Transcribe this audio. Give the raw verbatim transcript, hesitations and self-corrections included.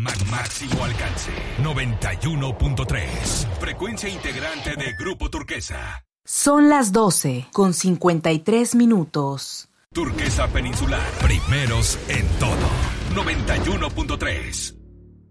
Máximo alcance. noventa y uno punto tres. Frecuencia integrante de Grupo Turquesa. Son las doce con cincuenta y tres minutos. Turquesa Peninsular. Primeros en todo. noventa y uno punto tres.